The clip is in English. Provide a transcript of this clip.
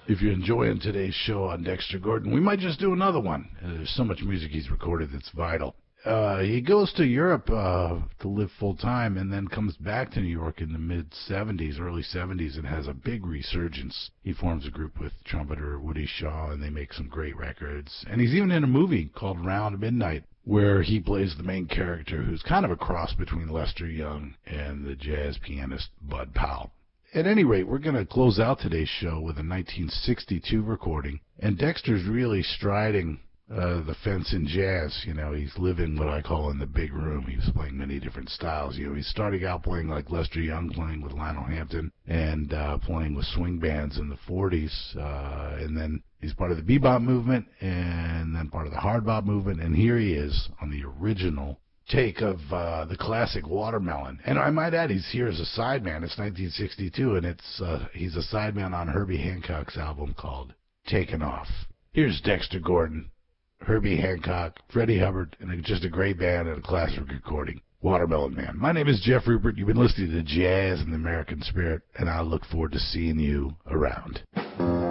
If you're enjoying today's show on Dexter Gordon, we might just do another one. There's so much music he's recorded that's vital. He goes to Europe to live full-time and then comes back to New York in the mid-'70s, early '70s, and has a big resurgence. He forms a group with trumpeter Woody Shaw, and they make some great records. And he's even in a movie called Round Midnight, where he plays the main character, who's kind of a cross between Lester Young and the jazz pianist Bud Powell. At any rate, we're going to close out today's show with a 1962 recording, and Dexter's really striding the fence in jazz. You know, he's living what I call in the big room. He was playing many different styles. You know, he's starting out playing like Lester Young, playing with Lionel Hampton, and playing with swing bands in the 40s, and then he's part of the bebop movement, and then part of the hard bop movement, and here he is on the original take of the classic Watermelon. And I might add, he's here as a sideman. It's 1962, and he's a sideman on Herbie Hancock's album called Taken Off. Here's Dexter Gordon, Herbie Hancock, Freddie Hubbard, and just a great band and a classic recording, Watermelon Man. My name is Jeff Rupert. You've been listening to Jazz and the American Spirit, and I look forward to seeing you around.